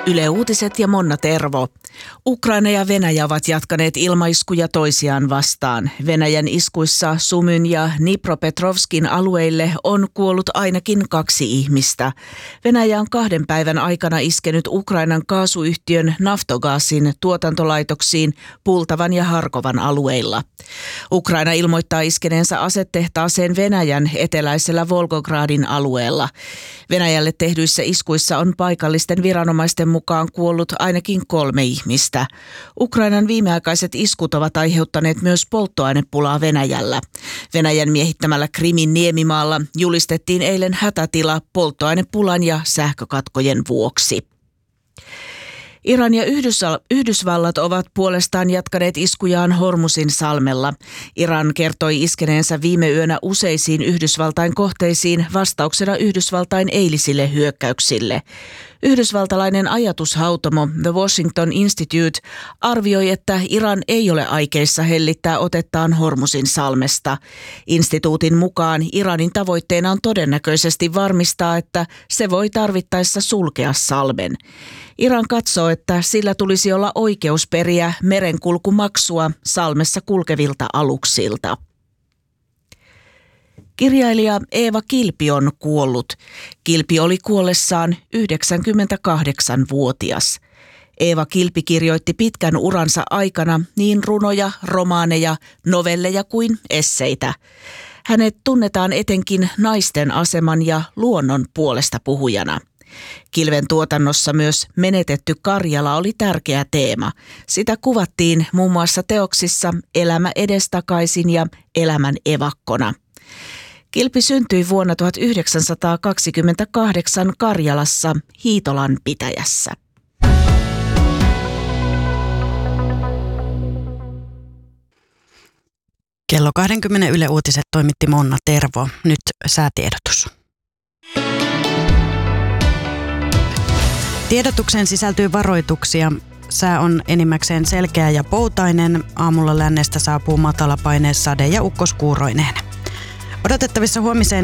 Yle Uutiset ja Monna Tervo. Ukraina ja Venäjä ovat jatkaneet ilmaiskuja toisiaan vastaan. Venäjän iskuissa Sumyn ja Dnipropetrovskin alueille on kuollut ainakin 2 ihmistä. Venäjä on 2 päivän aikana iskenyt Ukrainan kaasuyhtiön Naftogazin tuotantolaitoksiin Pultavan ja Harkovan alueilla. Ukraina ilmoittaa iskeneensä asetehtaaseen Venäjän eteläisellä Volgogradin alueella. Venäjälle tehdyissä iskuissa on paikallisten viranomaisten mukaan kuollut ainakin 3 ihmistä. Ukrainan viimeaikaiset iskut ovat aiheuttaneet myös polttoainepulaa Venäjällä. Venäjän miehittämällä Krimin niemimaalla julistettiin eilen hätätila polttoainepulan ja sähkökatkojen vuoksi. Iran ja Yhdysvallat ovat puolestaan jatkaneet iskujaan Hormuzin salmella. Iran kertoi iskeneensä viime yönä useisiin Yhdysvaltain kohteisiin vastauksena Yhdysvaltain eilisille hyökkäyksille. Yhdysvaltalainen ajatushautomo The Washington Institute arvioi, että Iran ei ole aikeissa hellittää otettaan Hormuzin salmesta. Instituutin mukaan Iranin tavoitteena on todennäköisesti varmistaa, että se voi tarvittaessa sulkea salmen. Iran katsoo, että sillä tulisi olla oikeus periä merenkulkumaksua salmessa kulkevilta aluksilta. Kirjailija Eeva Kilpi on kuollut. Kilpi oli kuollessaan 98-vuotias. Eeva Kilpi kirjoitti pitkän uransa aikana niin runoja, romaaneja, novelleja kuin esseitä. Hänet tunnetaan etenkin naisten aseman ja luonnon puolesta puhujana. Kilven tuotannossa myös menetetty Karjala oli tärkeä teema. Sitä kuvattiin muun muassa teoksissa Elämä edestakaisin ja Elämän evakkona. Kilpi syntyi vuonna 1928 Karjalassa Hiitolan pitäjässä. Kello 20 Yle Uutiset toimitti Monna Tervo. Nyt säätiedotus. Tiedotukseen sisältyy varoituksia. Sää on enimmäkseen selkeä ja poutainen. Aamulla lännestä saapuu matalapaineessade ja ukkoskuuroineen. Odotettavissa huomiseen